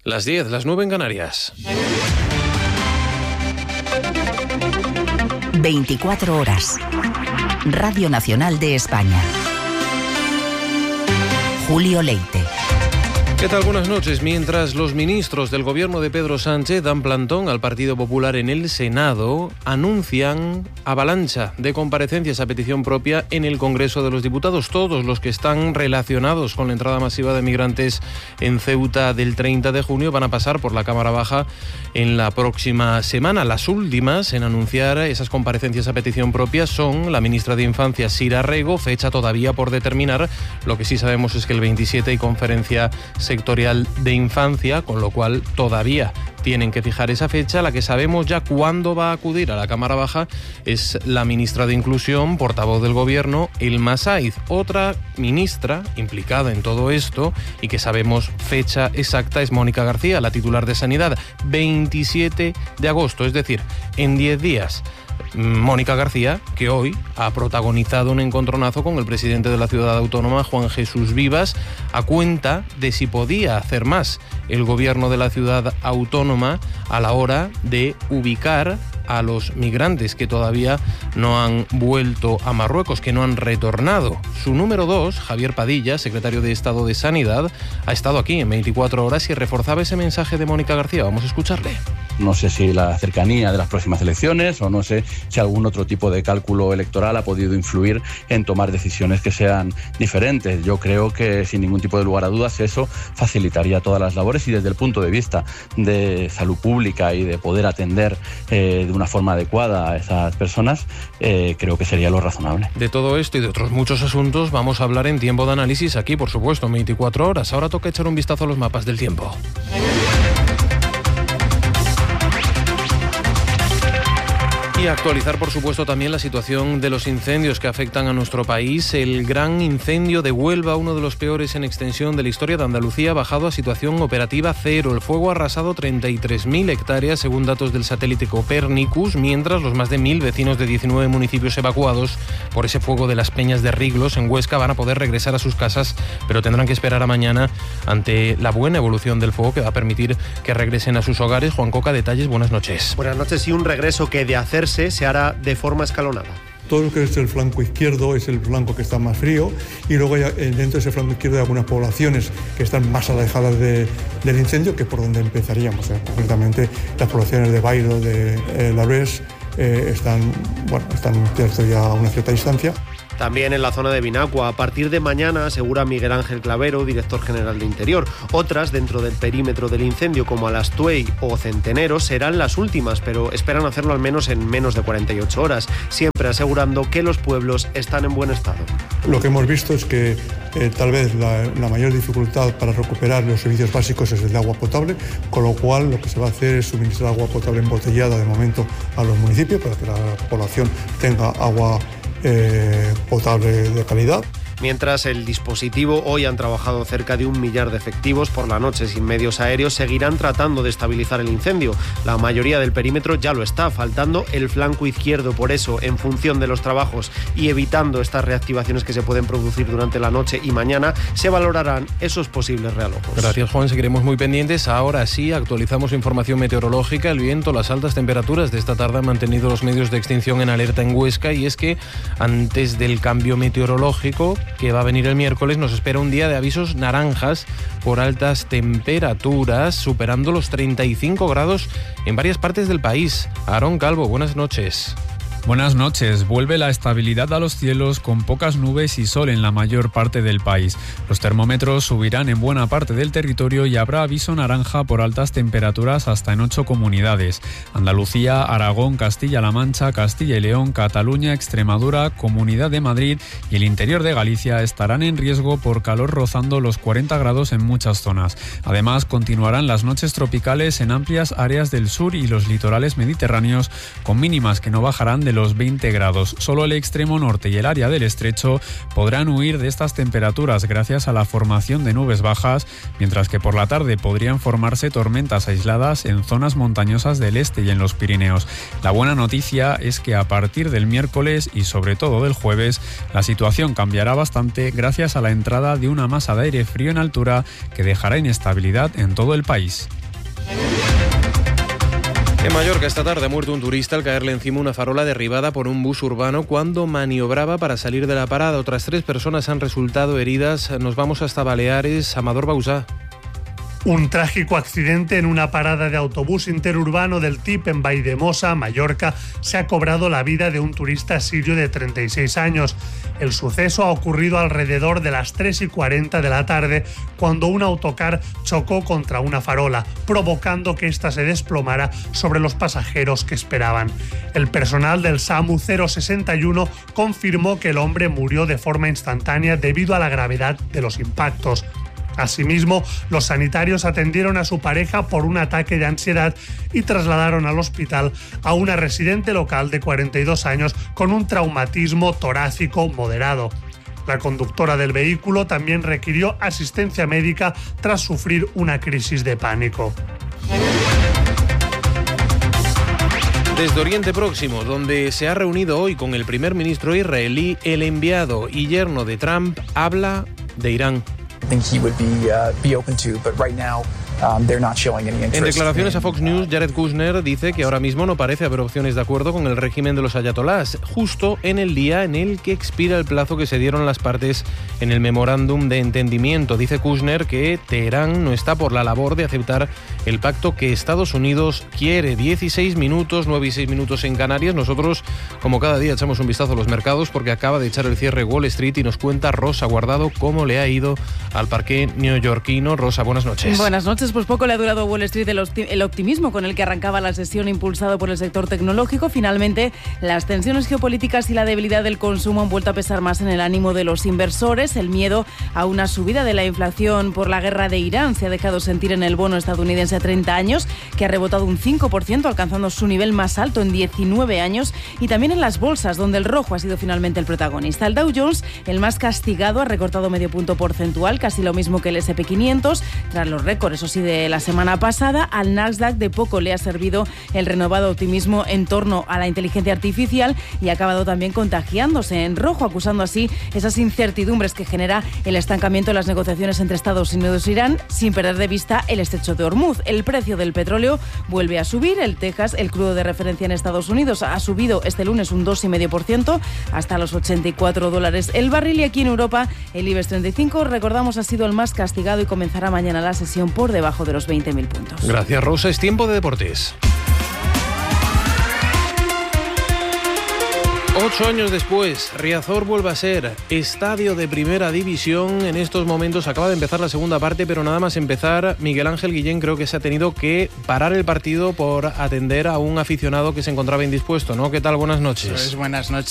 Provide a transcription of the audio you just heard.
Las 10, las 9 en Canarias. 24 horas. Radio Nacional de España. Julio Leite. ¿Qué tal? Buenas noches. Mientras los ministros del gobierno de Pedro Sánchez dan plantón al Partido Popular en el Senado, anuncian avalancha de comparecencias a petición propia en el Congreso de los Diputados. Todos los que están relacionados con la entrada masiva de migrantes en Ceuta del 30 de junio van a pasar por la Cámara Baja en la próxima semana. Las últimas en anunciar esas comparecencias a petición propia son la ministra de Infancia, Sira Rego, fecha todavía por determinar. Lo que sí sabemos es que el 27 hay conferencia sectorial de infancia, con lo cual todavía tienen que fijar esa fecha. La que sabemos ya cuándo va a acudir a la Cámara Baja es la ministra de Inclusión, portavoz del Gobierno, Elma Saiz. Otra ministra implicada en todo esto y que sabemos fecha exacta es Mónica García, la titular de Sanidad, 27 de agosto, es decir, en 10 días. Mónica García, que hoy ha protagonizado un encontronazo con el presidente de la ciudad autónoma, Juan Jesús Vivas, a cuenta de si podía hacer más el gobierno de la ciudad autónoma a la hora de ubicar a los migrantes que todavía no han vuelto a Marruecos, que no han retornado. Su número 2, Javier Padilla, secretario de Estado de Sanidad, ha estado aquí en 24 horas y reforzaba ese mensaje de Mónica García. Vamos a escucharle. No sé si la cercanía de las próximas elecciones o no sé si algún otro tipo de cálculo electoral ha podido influir en tomar decisiones que sean diferentes. Yo creo que sin ningún tipo de lugar a dudas eso facilitaría todas las labores y desde el punto de vista de salud pública y de poder atender de una forma adecuada a esas personas, creo que sería lo razonable. De todo esto y de otros muchos asuntos vamos a hablar en Tiempo de Análisis aquí, por supuesto, en 24 horas. Ahora toca echar un vistazo a los mapas del tiempo. Y actualizar, por supuesto, también la situación de los incendios que afectan a nuestro país. El gran incendio de Huelva, uno de los peores en extensión de la historia de Andalucía, ha bajado a situación operativa cero. El fuego ha arrasado 33.000 hectáreas, según datos del satélite Copernicus, mientras los más de 1.000 vecinos de 19 municipios evacuados por ese fuego de las Peñas de Riglos, en Huesca, van a poder regresar a sus casas, pero tendrán que esperar a mañana ante la buena evolución del fuego que va a permitir que regresen a sus hogares. Juan Coca, detalles, buenas noches. Buenas noches. Y un regreso que de hacerse se hará de forma escalonada. Todo lo que es el flanco izquierdo es el flanco que está más frío y luego dentro de ese flanco izquierdo hay algunas poblaciones que están más alejadas del incendio, que por donde empezaríamos. Concretamente las poblaciones de Bairo, de Labrés, están ya a una cierta distancia. También en la zona de Binacua, a partir de mañana, asegura Miguel Ángel Clavero, director general de Interior. Otras dentro del perímetro del incendio, como Alastuey o Centenero, serán las últimas, pero esperan hacerlo al menos en menos de 48 horas, siempre asegurando que los pueblos están en buen estado. Lo que hemos visto es que tal vez la mayor dificultad para recuperar los servicios básicos es el de agua potable, con lo cual lo que se va a hacer es suministrar agua potable embotellada de momento a los municipios para que la población tenga agua potable de calidad. Mientras el dispositivo, hoy han trabajado cerca de 1 millar de efectivos por la noche sin medios aéreos, seguirán tratando de estabilizar el incendio. La mayoría del perímetro ya lo está, faltando el flanco izquierdo. Por eso, en función de los trabajos y evitando estas reactivaciones que se pueden producir durante la noche y mañana, se valorarán esos posibles realojos. Gracias, Juan. Seguiremos muy pendientes. Ahora sí, actualizamos información meteorológica. El viento, las altas temperaturas de esta tarde han mantenido los medios de extinción en alerta en Huesca, y es que antes del cambio meteorológico que va a venir el miércoles, nos espera un día de avisos naranjas por altas temperaturas, superando los 35 grados en varias partes del país. Aarón Calvo, buenas noches. Buenas noches. Vuelve la estabilidad a los cielos con pocas nubes y sol en la mayor parte del país. Los termómetros subirán en buena parte del territorio y habrá aviso naranja por altas temperaturas hasta en 8 comunidades. Andalucía, Aragón, Castilla-La Mancha, Castilla y León, Cataluña, Extremadura, Comunidad de Madrid y el interior de Galicia estarán en riesgo por calor rozando los 40 grados en muchas zonas. Además, continuarán las noches tropicales en amplias áreas del sur y los litorales mediterráneos, con mínimas que no bajarán de de los 20 grados. Solo el extremo norte y el área del estrecho podrán huir de estas temperaturas gracias a la formación de nubes bajas, mientras que por la tarde podrían formarse tormentas aisladas en zonas montañosas del este y en los Pirineos. La buena noticia es que a partir del miércoles y sobre todo del jueves, la situación cambiará bastante gracias a la entrada de una masa de aire frío en altura que dejará inestabilidad en todo el país. En Mallorca esta tarde ha muerto un turista al caerle encima una farola derribada por un bus urbano cuando maniobraba para salir de la parada. Otras 3 personas han resultado heridas. Nos vamos hasta Baleares. Amador Bausá. Un trágico accidente en una parada de autobús interurbano del TIP en Valldemossa, Mallorca, se ha cobrado la vida de un turista sirio de 36 años. El suceso ha ocurrido alrededor de las 3:40 de la tarde, cuando un autocar chocó contra una farola, provocando que ésta se desplomara sobre los pasajeros que esperaban. El personal del SAMU 061 confirmó que el hombre murió de forma instantánea debido a la gravedad de los impactos. Asimismo, los sanitarios atendieron a su pareja por un ataque de ansiedad y trasladaron al hospital a una residente local de 42 años con un traumatismo torácico moderado. La conductora del vehículo también requirió asistencia médica tras sufrir una crisis de pánico. Desde Oriente Próximo, donde se ha reunido hoy con el primer ministro israelí, el enviado y yerno de Trump habla de Irán. En declaraciones a Fox News, Jared Kushner dice que ahora mismo no parece haber opciones de acuerdo con el régimen de los ayatolás, justo en el día en el que expira el plazo que se dieron las partes en el memorándum de entendimiento. Dice Kushner que Teherán no está por la labor de aceptar el pacto que Estados Unidos quiere. 16 minutos, 9 y 6 minutos en Canarias. Nosotros, como cada día, echamos un vistazo a los mercados porque acaba de echar el cierre Wall Street y nos cuenta Rosa Guardado cómo le ha ido al parqué neoyorquino. Rosa, buenas noches. Buenas noches. Pues poco le ha durado a Wall Street el optimismo con el que arrancaba la sesión impulsado por el sector tecnológico. Finalmente, las tensiones geopolíticas y la debilidad del consumo han vuelto a pesar más en el ánimo de los inversores. El miedo a una subida de la inflación por la guerra de Irán se ha dejado sentir en el bono estadounidense a 30 años, que ha rebotado un 5%, alcanzando su nivel más alto en 19 años, y también en las bolsas, donde el rojo ha sido finalmente el protagonista. El Dow Jones, el más castigado, ha recortado medio punto porcentual, casi lo mismo que el S&P 500, tras los récords, eso sí, de la semana pasada. Al Nasdaq de poco le ha servido el renovado optimismo en torno a la inteligencia artificial y ha acabado también contagiándose en rojo, acusando así esas incertidumbres que genera el estancamiento de las negociaciones entre Estados Unidos e Irán, sin perder de vista el estrecho de Hormuz. El precio del petróleo vuelve a subir. El Texas, el crudo de referencia en Estados Unidos, ha subido este lunes un 2,5% hasta los $84 el barril, y aquí en Europa el IBEX 35, recordamos, ha sido el más castigado y comenzará mañana la sesión por debajo de los 20.000 puntos. Gracias, Rosa. Es tiempo de deportes. 8 años después, Riazor vuelve a ser estadio de primera división. En estos momentos acaba de empezar la segunda parte, pero nada más empezar, Miguel Ángel Guillén creo que se ha tenido que parar el partido por atender a un aficionado que se encontraba indispuesto, ¿no? ¿Qué tal? Buenas noches. Buenas noches.